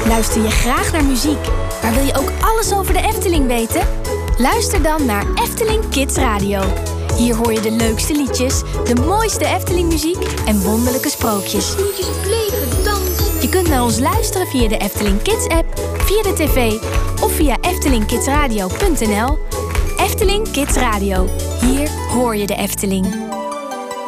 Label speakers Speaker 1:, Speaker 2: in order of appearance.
Speaker 1: Luister je graag naar muziek, maar wil je ook alles over de Efteling weten? Luister dan naar Efteling Kids Radio. Hier hoor je de leukste liedjes, de mooiste Efteling-muziek en wonderlijke sprookjes.
Speaker 2: Snoetjes op leven, dansen.
Speaker 1: Je kunt naar ons luisteren via de Efteling Kids-app, via de tv of via eftelingkidsradio.nl. Efteling Kids Radio. Hier hoor je de Efteling.